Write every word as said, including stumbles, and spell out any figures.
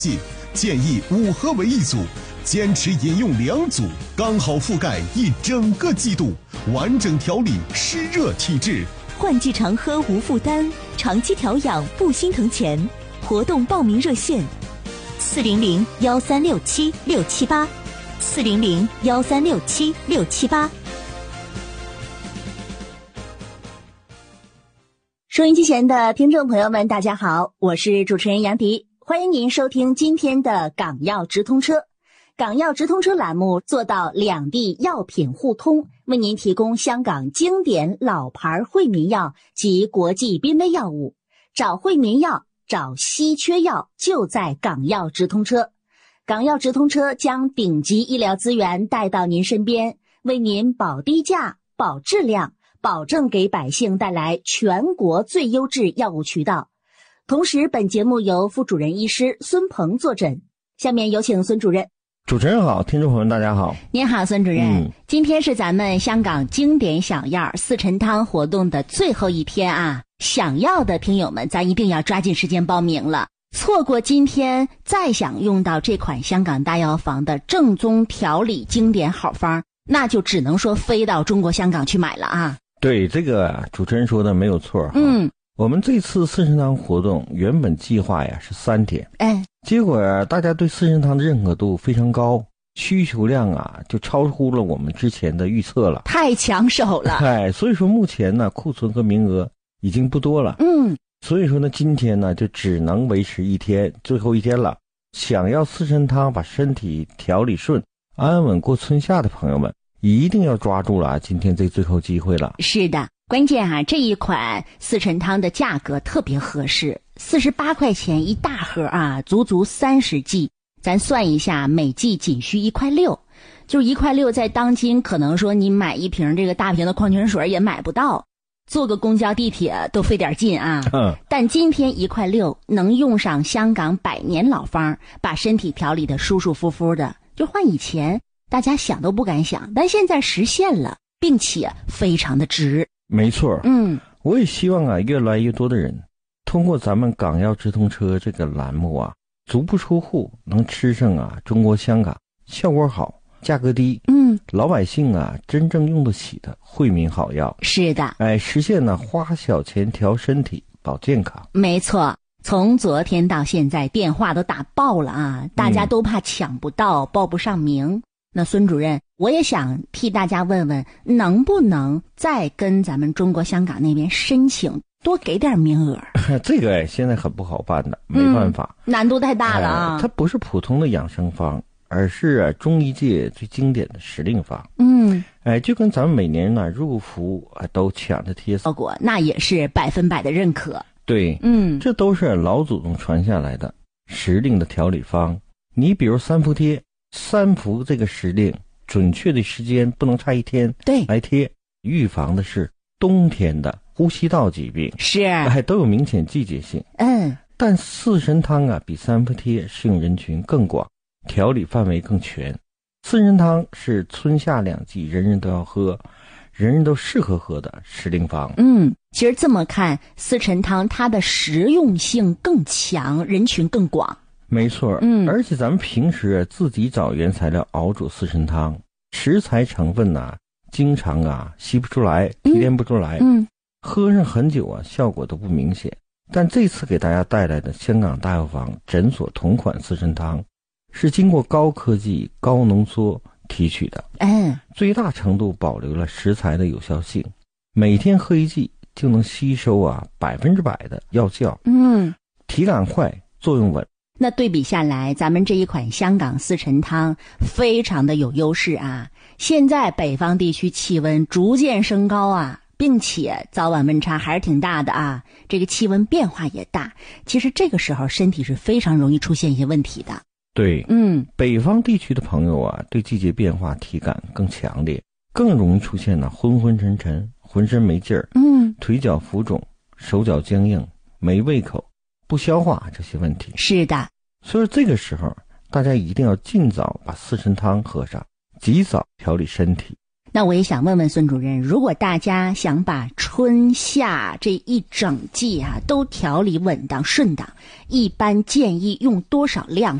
建议五合为一组，坚持饮用两组，刚好覆盖一整个季度，完整调理湿热体质。 换季常喝无负担，长期调养不心疼钱。活动报名热线：四零零幺三六七六七八，四零零幺三六七六七八。收音机前的听众朋友们，大家好，我是主持人杨迪，欢迎您收听今天的港药直通车。港药直通车栏目做到两地药品互通，为您提供香港经典老牌惠民药及国际濒危药物。找惠民药，找稀缺药，就在港药直通车。港药直通车将顶级医疗资源带到您身边，为您保低价、保质量，保证给百姓带来全国最优质药物渠道。同时，本节目由副主任医师孙鹏坐诊。下面有请孙主任。 主持人好，听众朋友们大家好。 您好，孙主任、嗯、今天是咱们香港经典小药四陈汤活动的最后一天啊，想要的听友们咱一定要抓紧时间报名了，错过今天再想用到这款香港大药房的正宗调理经典好方，那就只能说飞到中国香港去买了啊。 对，这个主持人说的没有错。嗯，我们这次四神汤活动原本计划呀是三天，哎，结果呀大家对四神汤的认可度非常高，需求量啊就超乎了我们之前的预测了， 太抢手了。 哎，所以说目前呢库存和名额已经不多了。嗯，所以说呢今天呢就只能维持一天，最后一天了。想要四神汤把身体调理顺，安稳过春夏的朋友们，一定要抓住了啊今天这最后机会了。 是的，关键啊这一款四陈汤的价格特别合适，四十八块钱一大盒啊，足足三十剂，咱算一下，每剂仅需一块六，就是一块六，在当今可能说你买一瓶这个大瓶的矿泉水也买不到，坐个公交地铁都费点劲啊。嗯，但今天一块六能用上香港百年老方，把身体调理的舒舒服服的，就换以前大家想都不敢想，但现在实现了，并且非常的值。 没错。嗯，我也希望啊越来越多的人通过咱们港药直通车这个栏目啊，足不出户能吃上啊中国香港效果好、价格低，嗯，老百姓啊真正用得起的惠民好药。 是的， 哎，实现呢花小钱调身体、保健康。 没错，从昨天到现在电话都打爆了啊，大家都怕抢不到、嗯、报不上名。那孙主任，我也想替大家问问，能不能再跟咱们中国香港那边申请多给点名额？ 这个哎，现在很不好办的，没办法， 嗯、难度太大了啊、 哎！它不是普通的养生方，而是、啊、中医界最经典的时令方。 嗯， 哎，就跟咱们每年呢入伏啊都抢着贴效果，那也是百分百的认可。 对，嗯，这都是老祖宗传下来的时令的调理方。你比如三伏贴。三伏这个时令准确的时间不能差一天，对，来贴，预防的是冬天的呼吸道疾病， 是， 哎，都有明显季节性。嗯，但四神汤啊比三伏贴适用人群更广，调理范围更全。四神汤是春夏两季人人都要喝，人人都适合喝的时令方。 嗯，其实这么看，四陈汤它的实用性更强，人群更广。 没错，嗯，而且咱们平时自己找原材料熬煮四神汤，食材成分呐、啊，经常啊吸不出来，提炼不出来，嗯，喝上很久啊，效果都不明显。但这次给大家带来的香港大药房诊所同款四神汤，是经过高科技、高浓缩提取的，嗯，最大程度保留了食材的有效性，每天喝一剂就能吸收啊百分之百的药效，嗯，体感快，作用稳。 那对比下来，咱们这一款香港四陈汤非常的有优势啊！现在北方地区气温逐渐升高啊，并且早晚温差还是挺大的啊，这个气温变化也大。其实这个时候身体是非常容易出现一些问题的。 对，嗯，北方地区的朋友啊，对季节变化体感更强烈，更容易出现呢昏昏沉沉、浑身没劲儿，嗯，腿脚浮肿、手脚僵硬、没胃口、不消化这些问题。 是的， 所以这个时候大家一定要尽早把四神汤喝上，及早调理身体。 那我也想问问孙主任，如果大家想把春夏这一整季啊都调理稳当顺当，一般建议用多少量